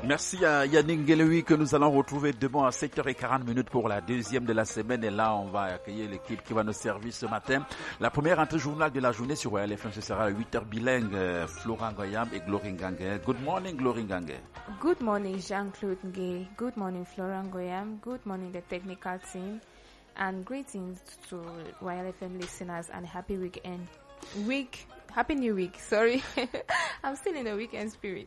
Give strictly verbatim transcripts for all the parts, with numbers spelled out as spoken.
Merci à Yannick Guéloui que nous allons retrouver demain à sept heures quarante pour la deuxième de la semaine. Et là, on va accueillir l'équipe qui va nous servir ce matin. La première entrée journal de la journée sur Royal F M, ce sera à huit heures bilingue. Euh, Florent Goyam et Glory Ngangue. Good morning, Glory Ngangue. Good morning, Jean-Claude Ngué. Good morning, Florent Goyam. Good morning, the technical team. And greetings to Royal F M listeners and happy weekend. Week, happy new week. Sorry. I'm still in the weekend spirit.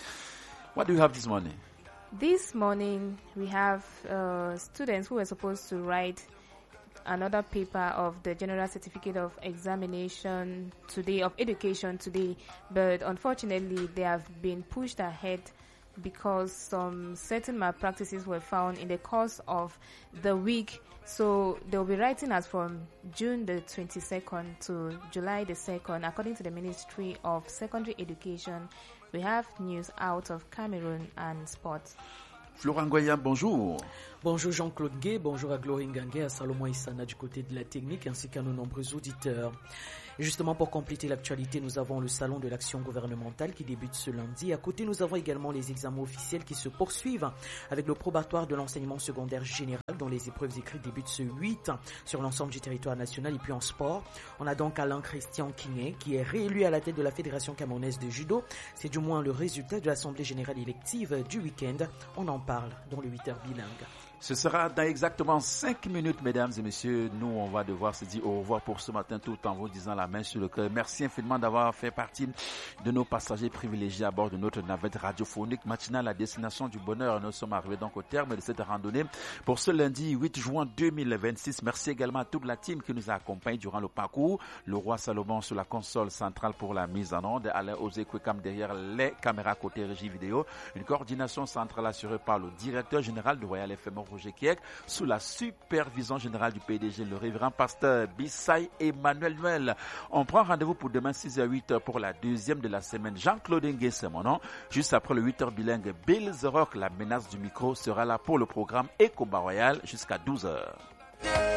What do you have this morning? This morning, we have uh, students who were supposed to write another paper of the General Certificate of Examination today, of Education today, but unfortunately, they have been pushed ahead because some certain malpractices were found in the course of the week. So they'll be writing as from June the twenty-second to July the second, according to the Ministry of Secondary Education. We have news out of Cameroon and sports. Florent Goyam, bonjour. Bonjour Jean-Claude Gué, bonjour à Glory Ngangue, à Salomon Issana du côté de la technique ainsi qu'à nos nombreux auditeurs. Et justement, pour compléter l'actualité, nous avons le salon de l'action gouvernementale qui débute ce lundi. À côté, nous avons également les examens officiels qui se poursuivent avec le probatoire de l'enseignement secondaire général dont les épreuves écrites débutent ce huit sur l'ensemble du territoire national. Et puis en sport, on a donc Alain Christian Kiné qui est réélu à la tête de la Fédération camerounaise de judo. C'est du moins le résultat de l'Assemblée générale élective du week-end. On en parle dans le huit heures bilingue. Ce sera dans exactement cinq minutes, mesdames et messieurs. Nous, on va devoir se dire au revoir pour ce matin tout en vous disant la main sur le cœur. Merci infiniment d'avoir fait partie de nos passagers privilégiés à bord de notre navette radiophonique matinale à destination du bonheur. Nous sommes arrivés donc au terme de cette randonnée pour ce lundi huit juin deux mille vingt-six. Merci également à toute la team qui nous a accompagnés durant le parcours. Le roi Salomon sur la console centrale pour la mise en onde. Alain Ozekwekam derrière les caméras côté régie vidéo. Une coordination centrale assurée par le directeur général de Royal F M, Roger Kiek, sous la supervision générale du P D G, le révérend pasteur Bissay Emmanuel Noël. On prend rendez-vous pour demain six heures huit heures pour la deuxième de la semaine. Jean-Claude Ngué, c'est mon nom. Juste après le huit heures bilingue, Bill The Rock, la menace du micro, sera là pour le programme Ecoba Royal jusqu'à douze heures.